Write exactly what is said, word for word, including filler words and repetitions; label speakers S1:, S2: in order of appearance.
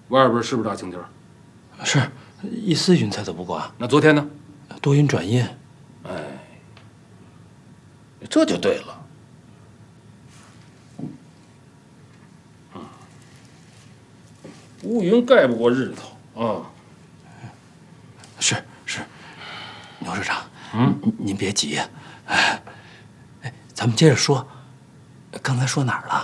S1: 外边是不是大晴天？
S2: 是，一丝云彩都不挂。
S1: 那昨天呢？
S2: 多云转阴。
S1: 哎，这就对了。嗯，乌云盖不过日头啊。
S2: 是是，牛市长，
S1: 嗯，
S2: 您别急呀。哎，哎，咱们接着说，刚才说哪儿了？